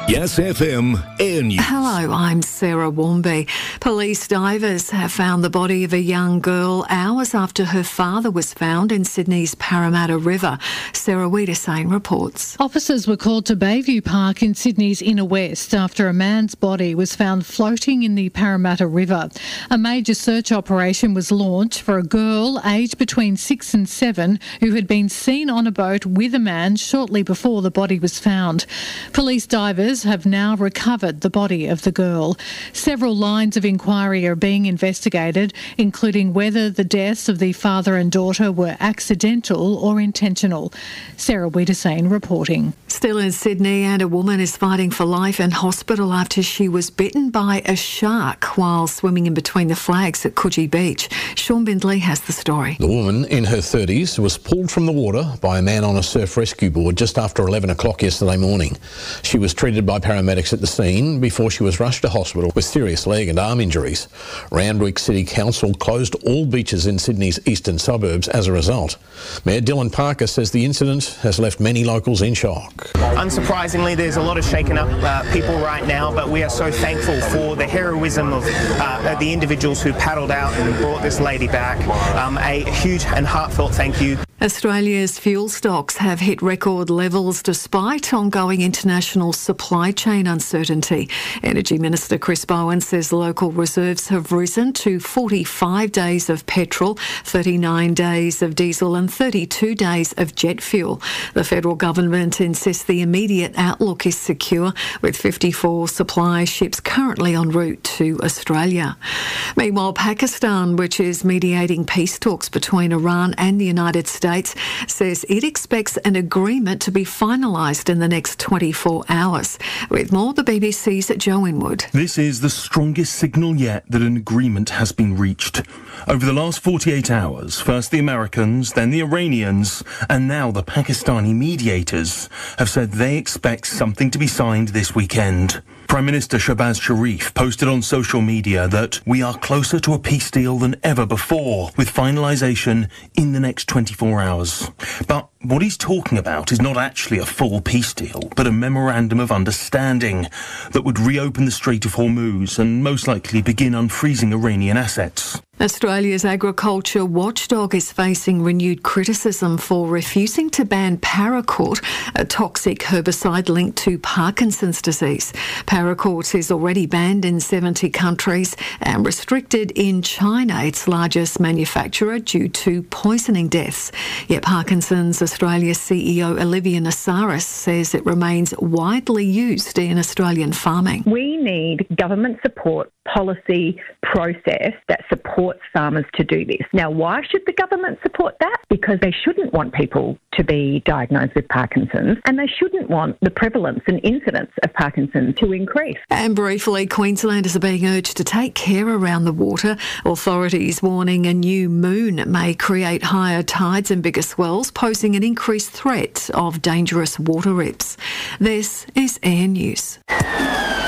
Yes FM Air News. Hello, I'm Sarah Warmby. Police divers have found the body of a young girl hours after her father was found in Sydney's Parramatta River. Sarah Wiedersane reports. Officers were called to Bayview Park in Sydney's inner west after a man's body was found floating in the Parramatta River. A major search operation was launched for a girl aged between 6 and 7 who had been seen on a boat with a man shortly before the body was found. Police divers have now recovered the body of the girl. Several lines of inquiry are being investigated, including whether the deaths of the father and daughter were accidental or intentional. Sarah Wiedersane reporting. Still in Sydney, and a woman is fighting for life in hospital after she was bitten by a shark while swimming in between the flags at Coogee Beach. Sean Bindley has the story. The woman in her 30s was pulled from the water by a man on a surf rescue board just after 11 o'clock yesterday morning. She was treated by paramedics at the scene before she was rushed to hospital with serious leg and arm injuries. Randwick City Council closed all beaches in Sydney's eastern suburbs as a result. Mayor Dylan Parker says the incident has left many locals in shock. Unsurprisingly, there's a lot of shaken up people right now, but we are so thankful for the heroism of the individuals who paddled out and brought this lady back. A huge and heartfelt thank you. Australia's fuel stocks have hit record levels despite ongoing international supply chain uncertainty. Energy Minister Chris Bowen says local reserves have risen to 45 days of petrol, 39 days of diesel and 32 days of jet fuel. The federal government insists the immediate outlook is secure, with 54 supply ships currently en route to Australia. Meanwhile, Pakistan, which is mediating peace talks between Iran and the United States, says it expects an agreement to be finalised in the next 24 hours. With more, the BBC's Joe Inwood. This is the strongest signal yet that an agreement has been reached. Over the last 48 hours, first the Americans, then the Iranians, and now the Pakistani mediators have said they expect something to be signed this weekend. Prime Minister Shahbaz Sharif posted on social media that we are closer to a peace deal than ever before, with finalisation in the next 24 hours. But what he's talking about is not actually a full peace deal, but a memorandum of understanding that would reopen the Strait of Hormuz and most likely begin unfreezing Iranian assets. Australia's agriculture watchdog is facing renewed criticism for refusing to ban paraquat, a toxic herbicide linked to Parkinson's disease. Paraquat is already banned in 70 countries and restricted in China, its largest manufacturer, due to poisoning deaths. Yet Parkinson's Australia CEO Olivia Nasaris says it remains widely used in Australian farming. We need government support, policy, process that supports farmers to do this. Now, why should the government support that? Because they shouldn't want people to be diagnosed with Parkinson's, and they shouldn't want the prevalence and incidence of Parkinson's to increase. And briefly, Queenslanders are being urged to take care around the water. Authorities warning a new moon may create higher tides and bigger swells, posing an increased threat of dangerous water rips. This is Air News.